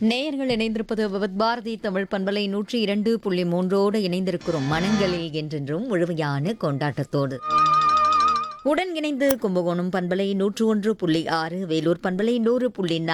நேயர்கள் இணைந்திருப்பது விவத் பாரதி தமிழ் பண்பலை 102.3 இணைந்திருக்கிறோம். மனங்களில் என்றென்றும் முழுமையான கொண்டாட்டத்தோடு உடன் இணைந்து கும்பகோணம் பண்பலை 101.6, வேலூர் பண்பலை 100.4,